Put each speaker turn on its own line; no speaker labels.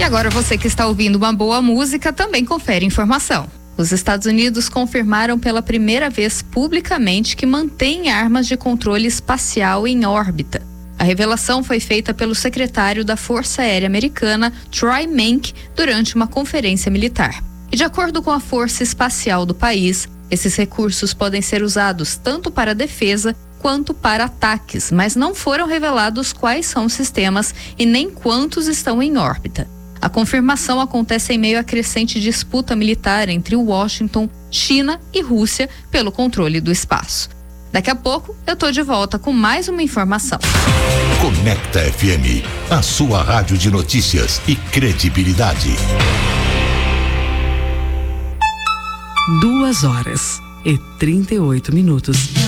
E agora você que está ouvindo uma boa música também confere informação. Os Estados Unidos confirmaram pela primeira vez publicamente que mantém armas de controle espacial em órbita. A revelação foi feita pelo secretário da Força Aérea Americana, Troy Menck, durante uma conferência militar. E de acordo com a Força Espacial do país, esses recursos podem ser usados tanto para defesa quanto para ataques, mas não foram revelados quais são os sistemas e nem quantos estão em órbita. A confirmação acontece em meio à crescente disputa militar entre Washington, China e Rússia pelo controle do espaço. Daqui a pouco eu tô de volta com mais uma informação.
Conecta FM, a sua rádio de notícias e credibilidade.
2h38.